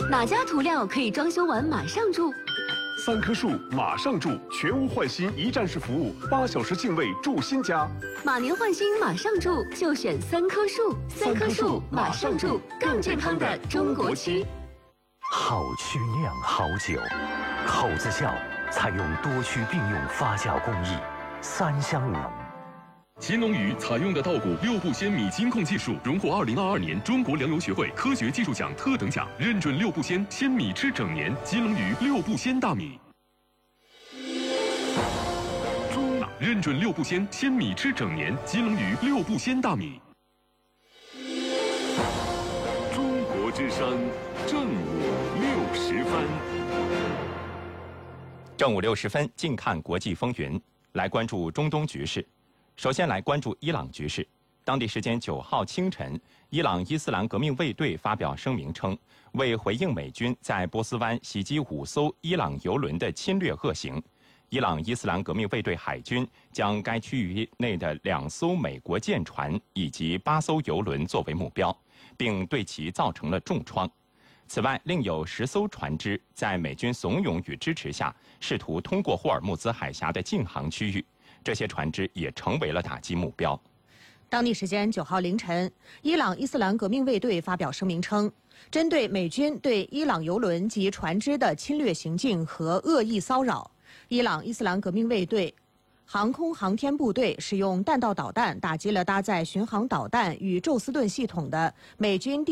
哪家涂料可以装修完马上住 ？3棵树马上住，全屋换新一站式服务，8小时净位住新家。 马年换新马上住，就选3棵树。3棵树马上住，更健康的中国区。 好曲酿好酒，口子窖采用多区并用发酵工艺，3香5。 乾隆鱼采用的稻谷6步鲜米金控技术，荣获2022年中国粮油学会科学技术奖特等奖，认准6步鲜鲜米吃整年。金龙鱼6步鲜大米，认准6步鲜鲜米吃整年。金龙鱼6步鲜大米。 中国之声，正午60分。 正午60分，近看国际风云，来关注中东局势。首先来关注伊朗局势。当地时间9号清晨，伊朗伊斯兰革命卫队发表声明称，为回应美军在波斯湾袭击5艘伊朗油轮的侵略恶行，伊朗伊斯兰革命卫队海军将该区域内的2艘美国舰船以及8艘油轮作为目标，并对其造成了重创。此外，另有10艘船只在美军怂恿与支持下，试图通过霍尔木兹海峡的禁航区域。这些船只也成为了打击目标。 当地时间9号凌晨，伊朗伊斯兰革命卫队发表声明称，针对美军对伊朗油轮及船只的侵略行径和恶意骚扰，伊朗伊斯兰革命卫队航空航天部队使用弹道导弹打击了搭载巡航导弹与宙斯盾系统的美军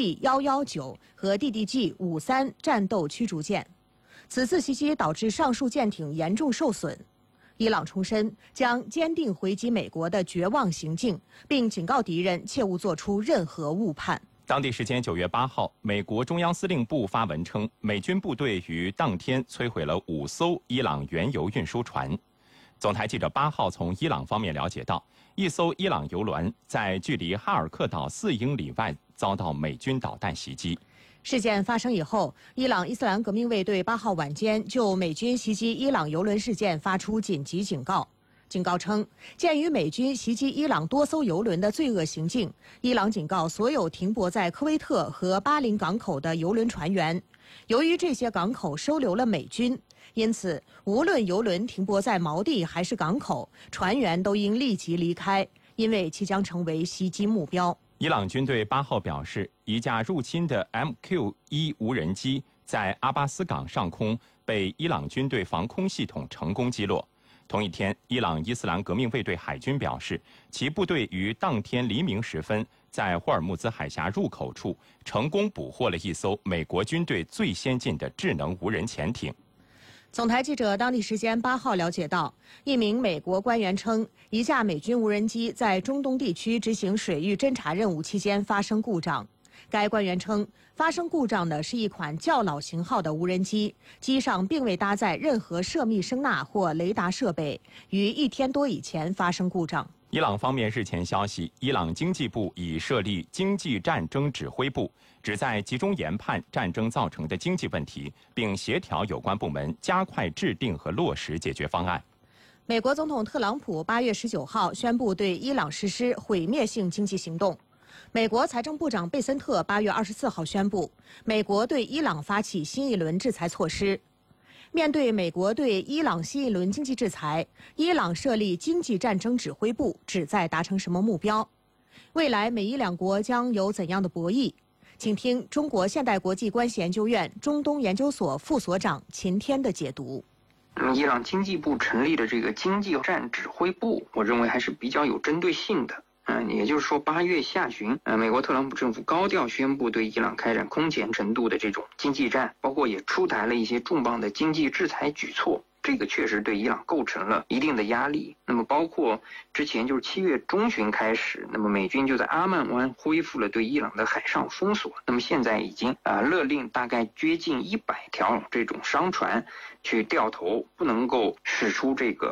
DDG-119 和 DDG-53 战斗驱逐舰。此次袭击导致上述舰艇严重受损。伊朗重申将坚定回击美国的绝望行径，并警告敌人切勿做出任何误判。 当地时间9月8号，美国中央司令部发文称，美军部队于当天摧毁了5艘伊朗原油运输船。总台记者8号从伊朗方面了解到，一艘伊朗油轮在距离哈尔克岛4英里外遭到美军导弹袭击。 事件发生以后，伊朗伊斯兰革命卫队8号晚间就美军袭击伊朗油轮事件发出紧急警告。警告称，鉴于美军袭击伊朗多艘油轮的罪恶行径，伊朗警告所有停泊在科威特和巴林港口的油轮船员，由于这些港口收留了美军，因此无论油轮停泊在锚地还是港口，船员都应立即离开，因为其将成为袭击目标。 伊朗军队8号表示，一架入侵的 MQ-1无人机在阿巴斯港上空被伊朗军队防空系统成功击落。同一天，伊朗伊斯兰革命卫队海军表示，其部队于当天黎明时分在霍尔木兹海峡入口处成功捕获了一艘美国军队最先进的智能无人潜艇。 总台记者当地时间8号了解到，一名美国官员称，一架美军无人机在中东地区执行水域侦察任务期间发生故障。该官员称，发生故障的是一款较老型号的无人机，机上并未搭载任何涉密声纳或雷达设备，于1天多以前发生故障。 伊朗方面日前消息，伊朗经济部已设立经济战争指挥部，旨在集中研判战争造成的经济问题，并协调有关部门加快制定和落实解决方案。 美国总统特朗普8月19号宣布对伊朗实施毁灭性经济行动。美国财政部长贝森特8月24号宣布，美国对伊朗发起新一轮制裁措施。面对美国对伊朗新一轮经济制裁，伊朗设立经济战争指挥部，旨在达成什么目标？未来美伊两国将有怎样的博弈？请听中国现代国际关系研究院中东研究所副所长秦天的解读。 伊朗经济部成立的这个经济战指挥部，我认为还是比较有针对性的。也就是说，8月下旬，美国特朗普政府高调宣布对伊朗开展空前程度的这种经济战，包括也出台了一些重磅的经济制裁举措。这个确实对伊朗构成了一定的压力。那么包括之前就是7月中旬开始，那么美军就在阿曼湾恢复了对伊朗的海上封锁。那么现在已经勒令大概接近100条这种商船去掉头，不能够驶出这个